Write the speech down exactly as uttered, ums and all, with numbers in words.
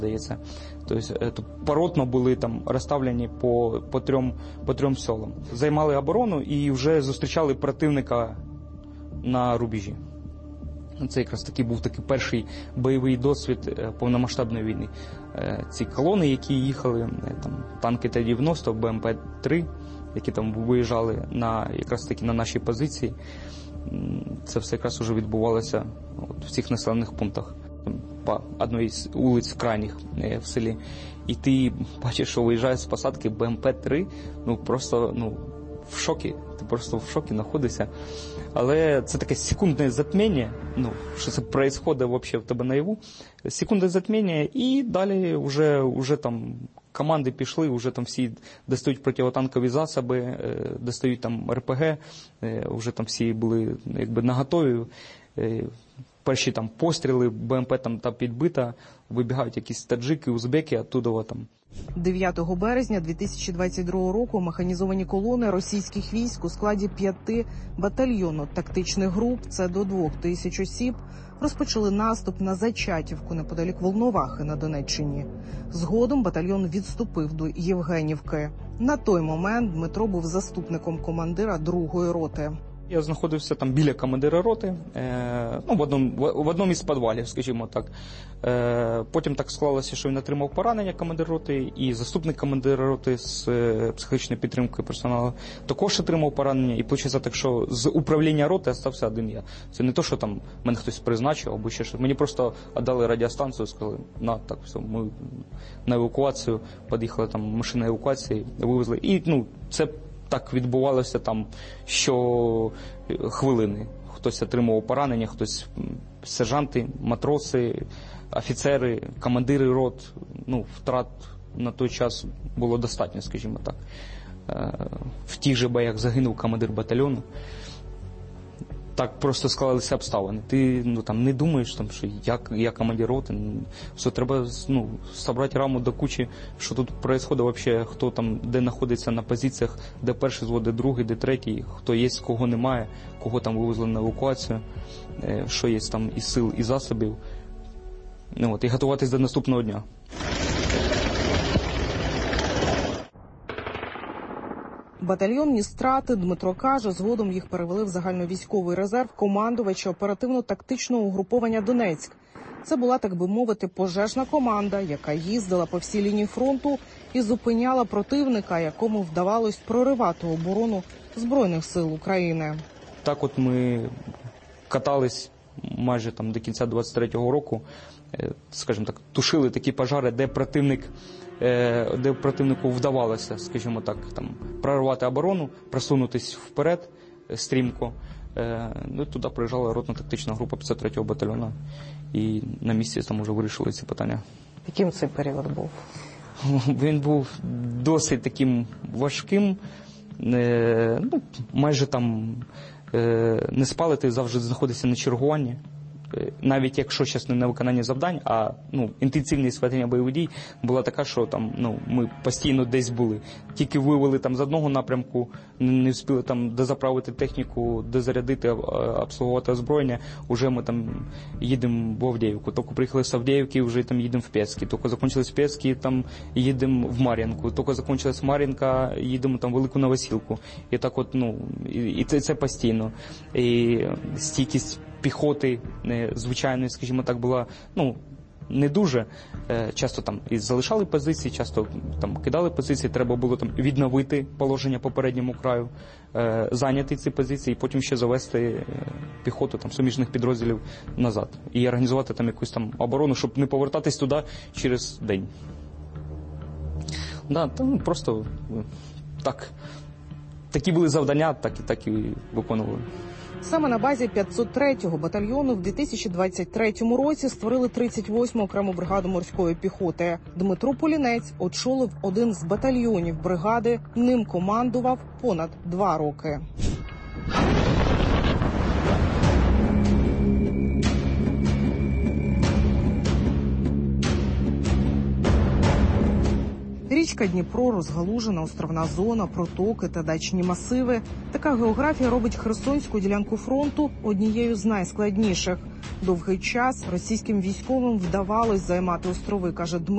здається. Тобто поротно були там розставлені по, по, трьом, по трьом селам. Займали оборону і вже зустрічали противника на рубежі. Це якраз таки був такий перший бойовий досвід повномасштабної війни. Ці колони, які їхали, там, танки Т дев'яносто, Б М П три, які там виїжджали на, якраз таки на наші позиції, це все якраз уже відбувалося от, в цих населених пунктах. По одній з вулиць крайніх в селі. І ти бачиш, що виїжджає з посадки Б М П три, ну просто ну, в шокі. Ти просто в шокі знаходишся. Але це таке секундне затміння, ну, що це відбувається взагалі в тебе наяву. Секундне затміння, і далі вже, вже там команди пішли, вже там всі достають противотанкові засоби, достають там Р П Г, вже там всі були якби наготові. Перші там постріли, Б М П там та підбита, вибігають якісь таджики, узбеки, оттуда там. дев'ятого березня дві тисячі двадцять другого року механізовані колони російських військ у складі п'яти батальйонно-тактичних груп, це до двох тисяч осіб, розпочали наступ на Зачатівку неподалік Волновахи на Донеччині. Згодом батальйон відступив до Євгенівки. На той момент Дмитро був заступником командира другої роти. Я знаходився там біля командира роти, е, ну, в одному, в одному із підвалів, скажімо так. Е, потім так склалося, що він отримав поранення, командир роти, і заступник командира роти з е, психологічною підтримкою персоналу також отримав поранення. І виходить так, що з управління роти залишився один я. Це не то, що там мене хтось призначив або ще щось. Мені просто віддали радіостанцію, сказали, на, так, все, ми на евакуацію, під'їхала там машина евакуації, вивезли. І, ну, це так відбувалося там що хвилини. Хтось отримував поранення, хтось сержанти, матроси, офіцери, командири рот. Ну, втрат на той час було достатньо, скажімо так. В тих же боях загинув командир батальйону. Так просто склалися обставини. Ти ну, там, не думаєш, там, що я, я командир роти. Все, треба ну, зібрати раму до кучі, що тут відбувається взагалі, хто там, де знаходиться на позиціях, де перший звод, де другий, де третій, хто є, кого немає, кого там вивезли на евакуацію, що є там і сил, і засобів. Ну, от, і готуватись до наступного дня. Батальйонні страти, Дмитро каже, згодом їх перевели в загальновійськовий резерв командувача оперативно-тактичного угруповання «Донецьк». Це була, так би мовити, пожежна команда, яка їздила по всій лінії фронту і зупиняла противника, якому вдавалось проривати оборону Збройних сил України. Так от ми катались майже там до кінця двадцять третього року, скажімо так, тушили такі пожари, де противник де противнику вдавалося, скажімо так, там, прорвати оборону, просунутися вперед стрімко. Ну, туди приїжджала ротно-тактична група п'ятдесят третього батальйону, і на місці там вже вирішили ці питання. Яким цей період був? Він був досить таким важким, ну, майже там не спали, ти завжди знаходишся на чергуванні. Навіть якщо зараз не на виконанні завдань, а ну, інтенсивність ведення бойових дій була така, що там, ну, ми постійно десь були. Тільки вивели там з одного напрямку, не встигли там дозаправити техніку, дозарядити, обслуговувати озброєння, вже ми там їдемо в Авдіївку. Тільки приїхали з Авдіївки, вже там їдемо в Пецькі. Тільки закінчились Пецькі, там їдемо в Мар'їнку. Тільки закінчилась Мар'їнка, їдемо там в Велику Новосілку. І так от, ну, і це, це постійно. І стійкість піхоти, звичайно, скажімо так, була, ну, не дуже. Часто там і залишали позиції, часто там кидали позиції, треба було там відновити положення по передньому краю, зайняти ці позиції і потім ще завести піхоту там суміжних підрозділів назад і організувати там якусь там оборону, щоб не повертатись туди через день. Да, там просто так, такі були завдання, так і так і виконували. Саме на базі п'ятсот третього батальйону в дві тисячі двадцять третьому році створили тридцять восьму окрему бригаду морської піхоти. Дмитро Полінець очолив один з батальйонів бригади, ним командував понад два роки. Річка Дніпро, розгалужена островна зона, протоки та дачні масиви. Така географія робить Херсонську ділянку фронту однією з найскладніших. Довгий час російським військовим вдавалось займати острови, каже Дмитро.